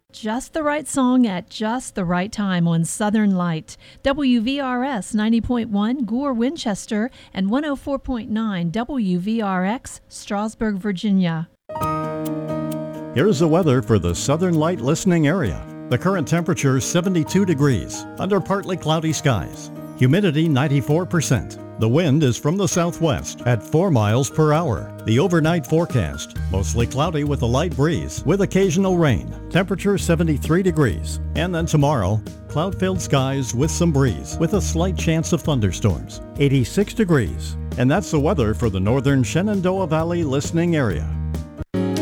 Just the right song at just the right time on Southern Light. WVRS 90.1 Gore, Winchester, and 104.9 WVRX, Strasburg, Virginia. Here's the weather for the Southern Light listening area. The current temperature is 72 degrees under partly cloudy skies. Humidity 94%. The wind is from the southwest at 4 miles per hour. The overnight forecast, mostly cloudy with a light breeze with occasional rain. Temperature 73 degrees. And then tomorrow, cloud-filled skies with some breeze with a slight chance of thunderstorms. 86 degrees. And that's the weather for the northern Shenandoah Valley listening area.